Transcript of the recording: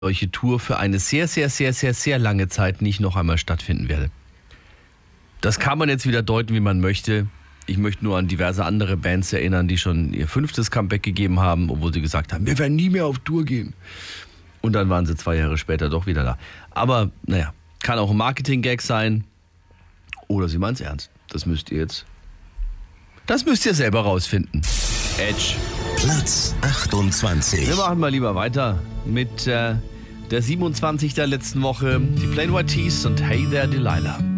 solche Tour für eine sehr, sehr, sehr, sehr, sehr lange Zeit nicht noch einmal stattfinden werde. Das kann man jetzt wieder deuten, wie man möchte. Ich möchte nur an diverse andere Bands erinnern, die schon ihr 5. Comeback gegeben haben, obwohl sie gesagt haben, wir werden nie mehr auf Tour gehen. Und dann waren sie 2 Jahre später doch wieder da. Aber naja, kann auch ein Marketing-Gag sein. Oder sie meinen es ernst. Das müsst ihr selber rausfinden. Edge. Platz 28. Wir machen mal lieber weiter mit der 27 der letzten Woche. Die Plain White T's und Hey There Delilah.